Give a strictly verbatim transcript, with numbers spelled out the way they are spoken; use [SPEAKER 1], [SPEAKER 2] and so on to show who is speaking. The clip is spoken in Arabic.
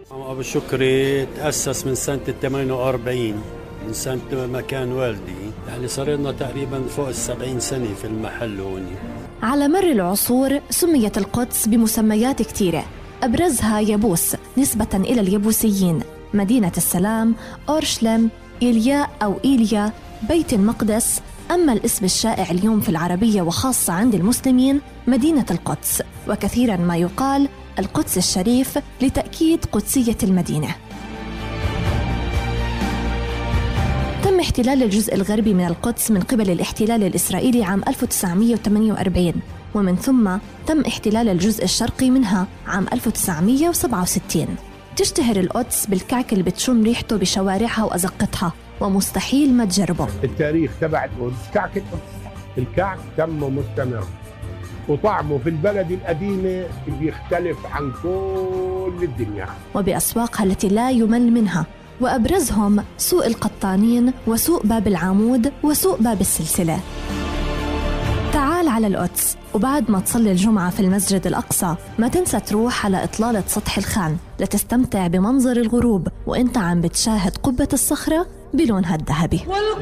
[SPEAKER 1] أبو شكري تأسس من سنة ثمانية وأربعين، من سنة ما كان والدي، يعني صار لنا تقريبا فوق السبعين سنة في المحل هون.
[SPEAKER 2] على مر العصور سميت القدس بمسميات كتيرة، أبرزها يبوس نسبة إلى اليبوسيين، مدينة السلام، أورشليم، إيلياء أو إيليا، بيت المقدس. أما الاسم الشائع اليوم في العربية وخاصة عند المسلمين مدينة القدس، وكثيراً ما يقال القدس الشريف لتأكيد قدسية المدينة. تم احتلال الجزء الغربي من القدس من قبل الاحتلال الإسرائيلي عام ألف وتسعمائة وثمانية وأربعين، ومن ثم تم احتلال الجزء الشرقي منها عام ألف وتسعمائة وسبعة وستين. تشتهر القدس بالكعك اللي بتشم ريحته بشوارعها وأزقتها، ومستحيل ما تجربه.
[SPEAKER 3] التاريخ تبع القدس كعك القدس، الكعك تمه مستمر، وطعمه في البلد القديمة بيختلف عن كل الدنيا،
[SPEAKER 2] وبأسواقها التي لا يمل منها، وأبرزهم سوق القطانين وسوق باب العمود وسوق باب السلسلة. تعال على القدس، وبعد ما تصلي الجمعة في المسجد الأقصى ما تنسى تروح على إطلالة سطح الخان لتستمتع بمنظر الغروب وإنت عم بتشاهد قبة الصخرة بلونها الذهبي.